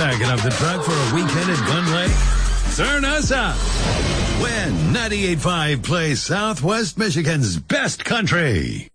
packing up the truck for a weekend at Gun Lake? Turn us up when 98.5 plays Southwest Michigan's best country.